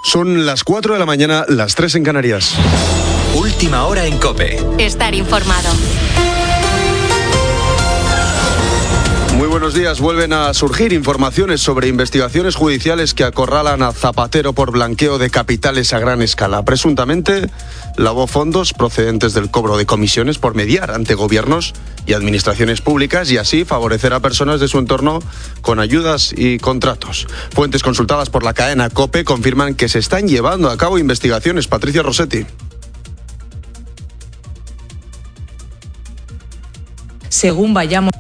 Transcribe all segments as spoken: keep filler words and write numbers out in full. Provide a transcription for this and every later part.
Son las cuatro de la mañana, las tres en Canarias. Última hora en COPE. Estar informado. Muy buenos días. Vuelven a surgir informaciones sobre investigaciones judiciales que acorralan a Zapatero por blanqueo de capitales a gran escala. Presuntamente lavó fondos procedentes del cobro de comisiones por mediar ante gobiernos y administraciones públicas y así favorecer a personas de su entorno con ayudas y contratos. Fuentes consultadas por la cadena COPE confirman que se están llevando a cabo investigaciones. Patricia Rossetti. Según vayamos.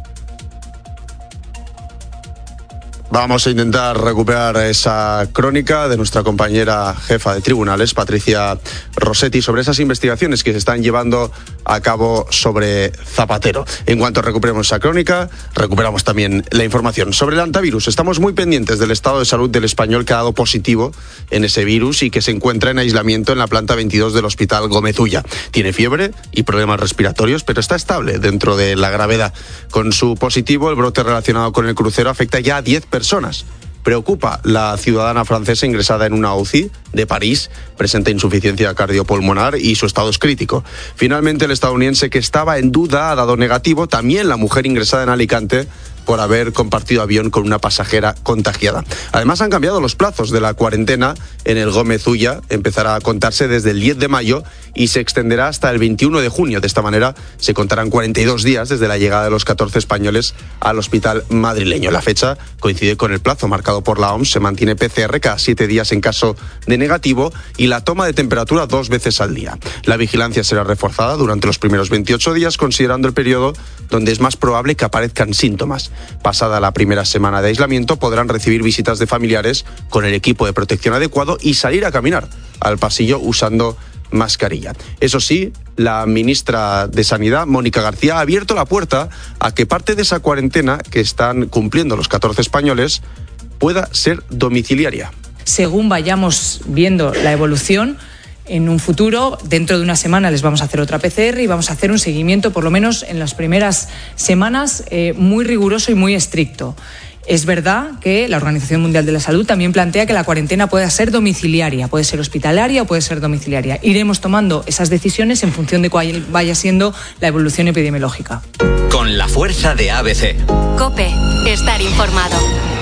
Vamos a intentar recuperar esa crónica de nuestra compañera jefa de tribunales, Patricia Rossetti, sobre esas investigaciones que se están llevando a cabo sobre Zapatero. En cuanto recuperemos esa crónica, recuperamos también la información sobre el antivirus. Estamos muy pendientes del estado de salud del español que ha dado positivo en ese virus y que se encuentra en aislamiento en la planta veintidós del Hospital Gómez Ulla. Tiene fiebre y problemas respiratorios, pero está estable dentro de la gravedad. Con su positivo, el brote relacionado con el crucero afecta ya a diez personas. personas. Preocupa la ciudadana francesa ingresada en una U C I de París, presenta insuficiencia cardiopulmonar y su estado es crítico. Finalmente, el estadounidense que estaba en duda ha dado negativo, también la mujer ingresada en Alicante por haber compartido avión con una pasajera contagiada. Además, han cambiado los plazos de la cuarentena en el Gómez Ulla. Empezará a contarse desde el diez de mayo y se extenderá hasta el veintiuno de junio. De esta manera, se contarán cuarenta y dos días desde la llegada de los catorce españoles al hospital madrileño. La fecha coincide con el plazo marcado por la O M S. Se mantiene P C R cada siete días en caso de negativo y la toma de temperatura dos veces al día. La vigilancia será reforzada durante los primeros veintiocho días, considerando el periodo donde es más probable que aparezcan síntomas. Pasada la primera semana de aislamiento, podrán recibir visitas de familiares con el equipo de protección adecuado y salir a caminar al pasillo usando mascarilla. Eso sí, la ministra de Sanidad, Mónica García, ha abierto la puerta a que parte de esa cuarentena que están cumpliendo los catorce españoles pueda ser domiciliaria. Según vayamos viendo la evolución, en un futuro, dentro de una semana, les vamos a hacer otra P C R y vamos a hacer un seguimiento, por lo menos en las primeras semanas, eh, muy riguroso y muy estricto. Es verdad que la Organización Mundial de la Salud también plantea que la cuarentena puede ser domiciliaria, puede ser hospitalaria o puede ser domiciliaria. Iremos tomando esas decisiones en función de cuál vaya siendo la evolución epidemiológica. Con la fuerza de A B C. COPE. Estar informado.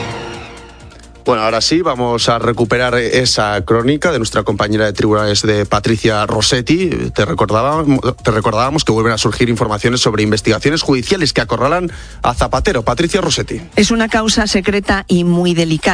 Bueno, ahora sí, vamos a recuperar esa crónica de nuestra compañera de tribunales, de Patricia Rossetti. Te recordábamos, te recordábamos que vuelven a surgir informaciones sobre investigaciones judiciales que acorralan a Zapatero. Patricia Rossetti. Es una causa secreta y muy delicada.